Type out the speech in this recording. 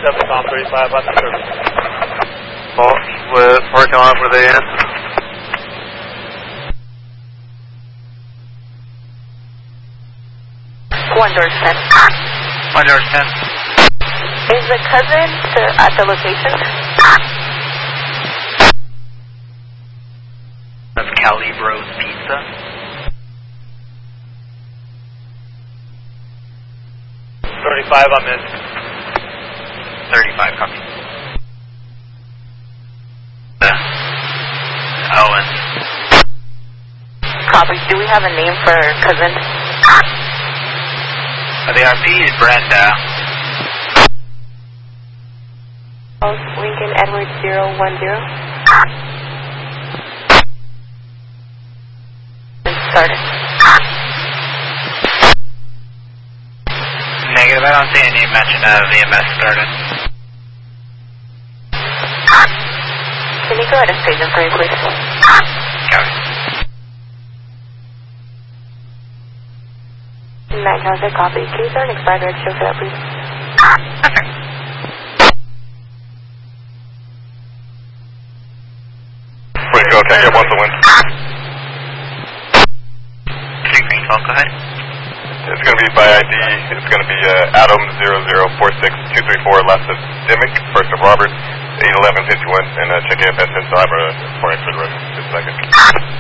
7 Tom 35 on the service. Fault with parking lot with AN. 1 George 10. 1 George 10. Is the cousin at the location? That's Calibro's Pizza. 35, I'm in. 35, copy. Owen. Copy. Do we have a name for cousin? The RP is Brenda. Lincoln Edward 010. Started. Negative, I don't see any mention of EMS started. Can you go ahead and stage them for me, please? Copy. 9,000, copy. Can you start an expired register for that, please? Okay. Ready to go, can I get one to win? 3 green, go ahead. It's going to be by ID, it's going to be Adam 0046234, last of Dimmick, first of Robert, 81151, and check AFS in, so I have a 4 extra room, just a second.